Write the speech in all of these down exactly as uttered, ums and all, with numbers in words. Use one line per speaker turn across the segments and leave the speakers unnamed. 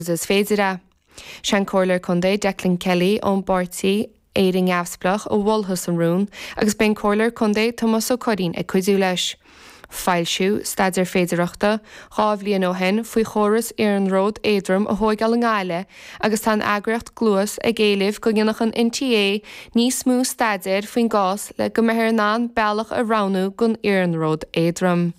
is féidir. Sean Corler Conde Declan Kelly ón Barty éing afsplach ó Wolhus an Rún, agus ben Corler Conde Thomas O'Corin ag cuidiú leis. Feilsiú staidir féidireachta, rábhlíon ó hen faoi chóras ar an ród éadrom a thógáil an gáile, agus tá eagracht glúas ag éileh go gcionach an N T A níos smú staidir faoin gás le go methir ná bealach a ránú gon ar an ród éadrom.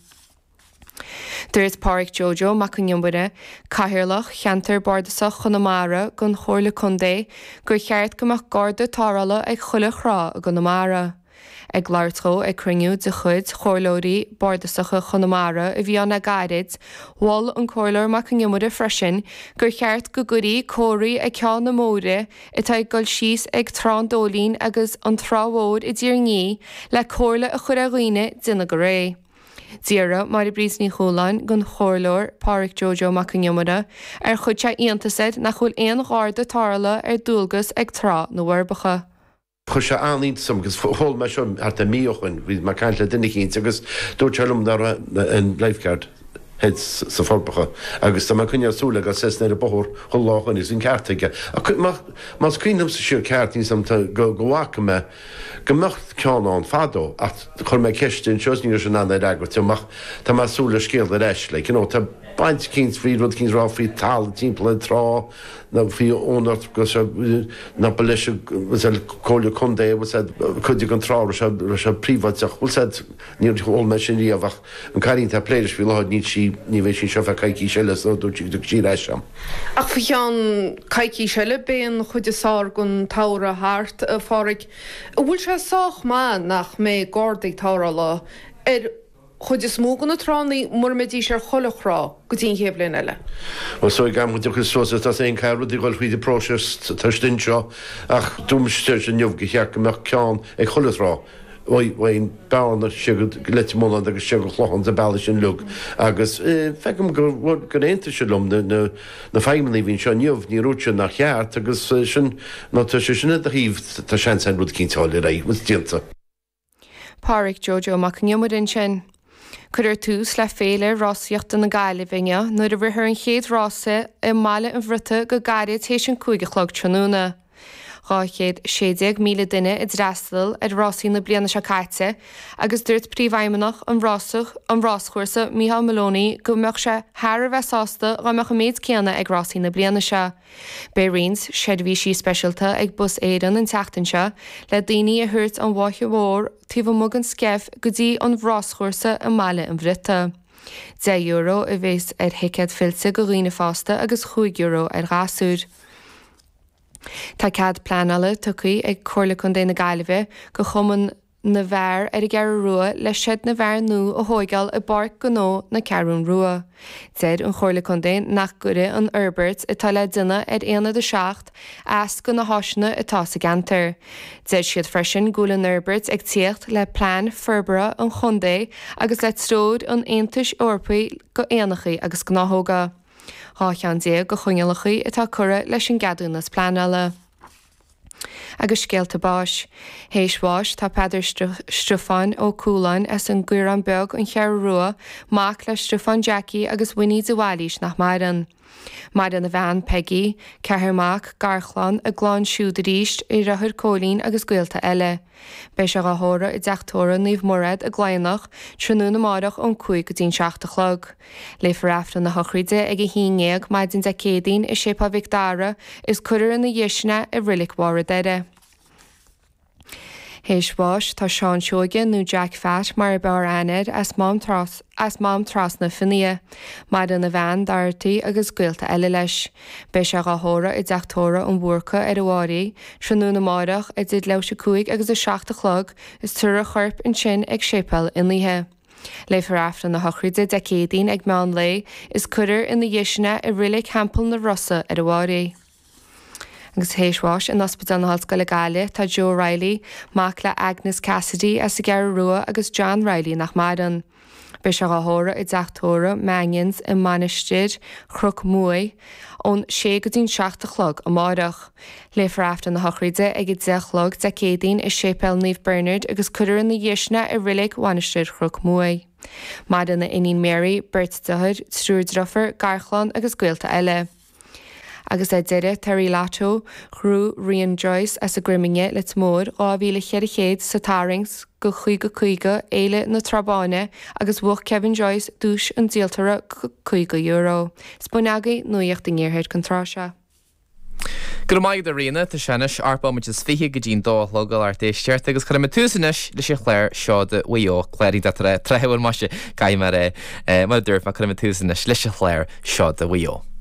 Dúirt Pádraig Jojo mac an Iombuire caithearlach cheantar bardasach Chonamara gon Chorla Conde gur cheart gomach garda tárala ag chuile chrá a Conamara. Ag láirtó ag cruinniú de chud chorlóirí bardasacha Chonamara a bhí anna gairid, bhil an choirleir mac an Iombuire freisin gur cheart go gurí cóirí ag ceann na móra atá ag gol síos ag trán-dólín agus an trámhór i dtír ní le cóirla a chur a roiine duine go ré. Díra mar i brís ní choláin gon chorlóir Pádraig Jojo mac an Iombuire ar chud se iontasaid nach chuil aon gharda tárla ar dúlgus ag trá na bharbacha.
Chus se anlínt sam gus fóil me seo ar a míochan bhí mar caiintle duine chéint agus dúirtelum an lifeguard head sa forbacha agus tá cunne súla agus sesna a bothir choláchan is in ceartaige. Mas cuinnam sa siúr ceartní sam go gohacha me gomacht ceanán fadó ach chur me ceistún seosníir sin anna agat tá má súla scéal a reis le tá baint cíns frí rud cíns rá frí tal timppla trá na fí ónart go na leis cóla chundé chuide an trá se príomhateach bhil níor óil me sin riamhach an carín tá pléidir bhí láid ní si ní bhéh sin seo caiicí seile nó dúirtí do sí éis sem.
Ach fa chean caiicí seile béon chuide sár gon tára háart a Pádraig. Bhfuil se sách má nach mé gádaigh tára lá ar chud is smógan na tránaí mar medí sé cholachrá go dtíon chéblin eile.
Well so gam chugus sosa tá é ceú dí gáil chuide próses tuistin seo ach dúmsteir sin neomh go cheach goach ceán ag cholará. Bhain beanna siúd leitmóna agus siú chlochan a bailile sin lug agus fecham gur éanta se lom na feimimení hín seo neomh ní rúte nach cheart agus sin ná tu sinna a híomh tá sean san rud cíntáil ré mu díalta.
Pádraig Jojo mac an Iombuire sin. Cuidir túús le féile rásaíochta na gaiile bhaine nuair a bhfuair an chéad rása i mbaile an bhruta go gairid tééis an cúige chlog trúna. Rá chéad séideag míle duine i dreastal ar rásaí na bliana se caiite, agus dúirt príomhhaimimeach an rásach an ráschuirsa Micheál Maloney go mbeadh se thar a bheitsásta go meach a méid céanna ag rásaí na bliana se. Bé rins seadmhísí speisialta ag bus éan an teachtainse le daoine a thuirt an bhaithe mhór tíomh mug an sceiv go dtí an bhráschuirsa an mbaile an bhruta. dé euro a bhés ar hiicad filse go riine fásta agus chuig euro ar ghasúr. Tá cad planala tucaí ag Chorla Conde na Gaillimhe go chumann na bhar ar a gear rua le siad na bhar nó a thógáil i barc go nó na cearún rua. Déad an Chorla Conde nach gure an Herbert atá le duine ar aana de seacht as go na háisina atá sa gantar. Déad siad freisin gúla Herbert ag tíocht le plán ferbara an Chondé agus le tród an Aontais Eorpaí go éanachaí agus go náthóga. Há chean dé go chuinealachaí atá cura leis an gadúnas planala. Agus scéalta báis. Héisháis tá Peidir Strufan ó Cúlain as an gcuir an beag an chear rua mac le Strufan Jackie agus Winnie Zawalís nach Maidan. Maidan na bhean Peggy, ceithirmach garchlan a gláán siúd a ríist i rathir cólín agus gcuilta eile. Bei se gathóra i d deachtóra níomh mórad a gláannach trónú na máireach ón chuig go dtíon seachta chlog. Le forafran na hochríide ag a híineag maidin de cédaín i sépa Vicdára is cuidir in na dhéisina i rilik mhóra deire. Héisháis tá Seán Seoige nó Jack Fat mar bar anad as mám tras as mám tras na finia, mar na bhean dartaí agus gcuilta eile leis. Bei se gathóra i d deachtóra an bhuacha ar a bhádaí, trónú na máireach i dtí leis cuaig agus a seachta chlog is tuair a chorp an sin ag sépal in líthe. Le forafran na hochríide de cédaín ag meán lé is cuidir in na dhéisina i rilik hampel na Rossa ar a bhádaí. Agus héisháis in ospidal na Hallscoile Gaile tá Joe Riley mac le Agnes Cassidy as a gear rua agus John Riley nach Maidan. Bei se gathóra i d deachtóra Mangins i Manistead Chruc Mwy ón sé go dtíon seachta chlog a máireach. Le foraftan na hochríide ag i dechlog de cédaín i sépal Niamh Bernard agus cuidir in na dhéisina i rilik Manistead Chruc Mwy. Maidan na Inín Mary, Bert Duhad, Strúd Ruffer, Garchlan agus gcuilta eile. agus é deire tarí látó chrú Rian Joyce as a griminge le mór á bhíle cheir chéad sa tarings go chuig go chuige éile na trabáine agus bhuach Kevin Joyce dúis an díaltara chuig euro. Spóneagaí nuíocht in ggéirthead contráise.
Gur maigad a riana tá senis arpa mu is fiche go dín dólógal ar téisteart agus chu túsanis le sé chléir seo de bhuió chléirí trehfuil mar se caiim mar mar dúirt mar chu túsanis leis a chléir seo de bhuió.